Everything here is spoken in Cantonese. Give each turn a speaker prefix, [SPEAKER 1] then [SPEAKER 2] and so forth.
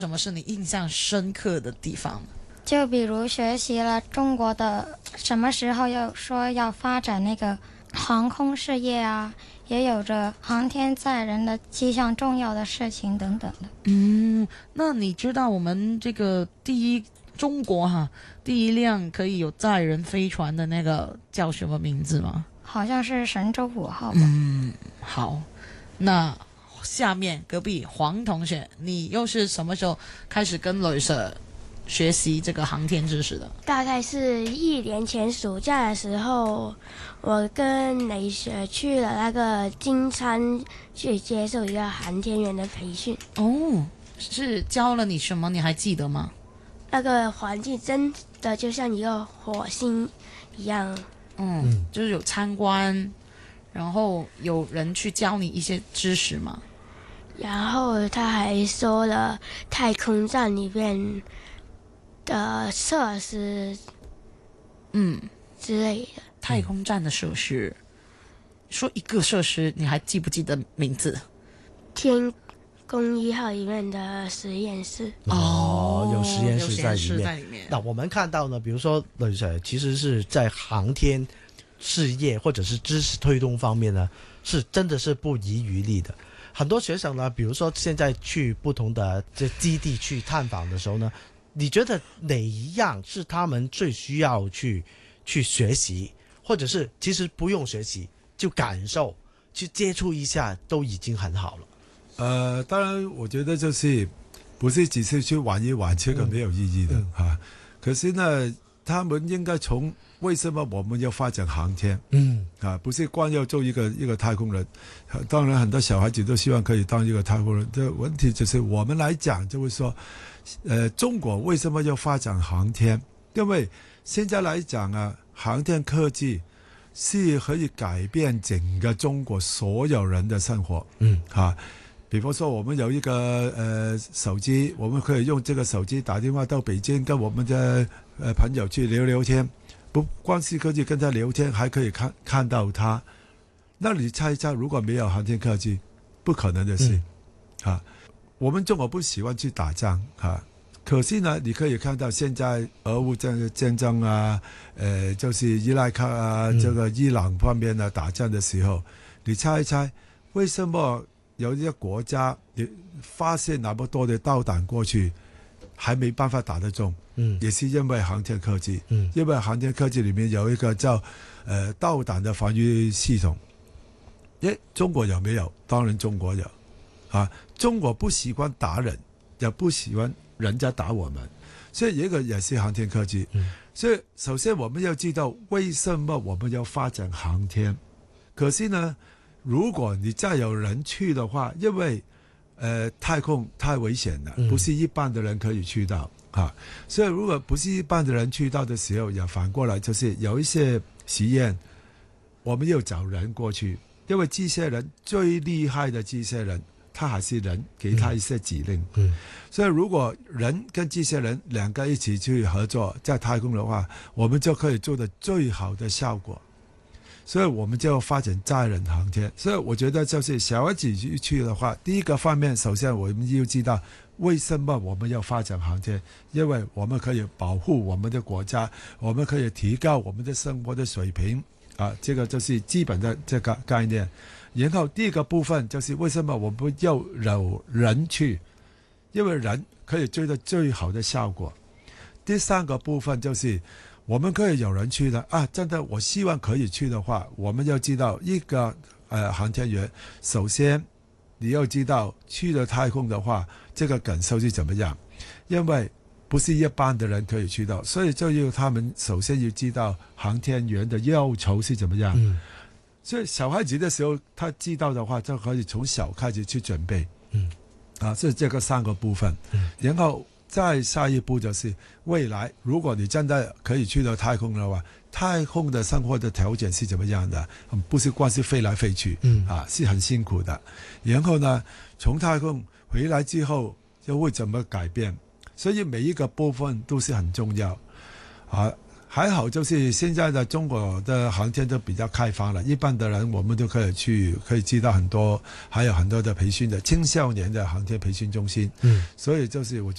[SPEAKER 1] 什么是你印象深刻的地方？
[SPEAKER 2] 就比如学习了中国的什么时候又说要发展那个航空事业啊，也有着航天载人的几项重要的事情等等的。
[SPEAKER 1] 那你知道我们这个中国第一辆可以有载人飞船的那个叫什么名字吗？
[SPEAKER 2] 好像是神舟5号吧。
[SPEAKER 1] 好，那下面隔壁黄同学，你又是什么时候开始跟旅社学习这个航天知识的？
[SPEAKER 3] 大概是1年前暑假的时候，我跟雷雪去了那个金山去接受一个航天员的培训。
[SPEAKER 1] 哦，是教了你什么？你还记得吗？
[SPEAKER 3] 那个环境真的就像一个火星一样。
[SPEAKER 1] 就是有参观，然后有人去教你一些知识吗？
[SPEAKER 3] 然后他还说了太空站里面的设施，之类的。
[SPEAKER 1] 太空站的设施，说一个设施，你还记不记得名字？
[SPEAKER 3] 天宫1号里面的实验室。
[SPEAKER 4] 有实验室在里面。
[SPEAKER 1] 在里面。
[SPEAKER 4] 那我们看到呢，比如说雷水其实是在航天事业或者是知识推动方面呢，是真的是不遗余力的。很多学生呢，比如说现在去不同的这基地去探访的时候呢，你觉得哪一样是他们最需要去学习，或者是其实不用学习就感受去接触一下都已经很好了？
[SPEAKER 5] 当然我觉得就是不是只是去玩一玩，这个没有意义的可是呢，他们应该从为什么我们要发展航天？不是光要做一个太空人。当然，很多小孩子都希望可以当一个太空人。这问题就是我们来讲，就会说，中国为什么要发展航天？因为现在来讲航天科技是可以改变整个中国所有人的生活。比方说我们有一个手机，我们可以用这个手机打电话到北京，跟我们的朋友去聊聊天，不光是可以跟他聊天，还可以看到他。那你猜一猜，如果没有航天科技，不可能的事。我们中国不喜欢去打仗可是呢，你可以看到现在俄乌战争就是伊拉克这个伊朗方面的打仗的时候，你猜一猜为什么有一些国家也发现那么多的导弹过去还没办法打得中？也是因为航天科技。因为航天科技里面有一个叫导弹的防御系统。中国有没有？当然中国有中国不喜欢打人，也不喜欢人家打我们，所以这个也是航天科技。所以首先我们要知道为什么我们要发展航天。可是呢，如果你再有人去的话，因为太空太危险了，不是一般的人可以去到所以如果不是一般的人去到的时候，也反过来就是有一些实验我们要找人过去，因为机械人最厉害的机械人他还是人给他一些指令。所以如果人跟机械人两个一起去合作在太空的话，我们就可以做的最好的效果。所以我们就要发展载人航天。所以我觉得就是小孩子去的话，第一个方面首先我们要知道为什么我们要发展航天，因为我们可以保护我们的国家，我们可以提高我们的生活的水平这个就是基本的这个概念。然后第二个部分就是为什么我们要有人去，因为人可以追到最好的效果。第三个部分就是我们可以有人去的真的我希望可以去的话，我们要知道一个航天员，首先你要知道去了太空的话这个感受是怎么样，因为不是一般的人可以去到，所以就要他们首先要知道航天员的要求是怎么样。所以小孩子的时候他知道的话，就可以从小开始去准备。是这个三个部分。然后再下一步就是未来如果你真的可以去到太空的话，太空的生活的条件是怎么样的，不是光是飞来飞去是很辛苦的。然后呢，从太空回来之后又会怎么改变，所以每一个部分都是很重要还好，就是现在的中国的航天都比较开放了，一般的人我们都可以知道很多，还有很多的培训的青少年的航天培训中心。所以就是我觉得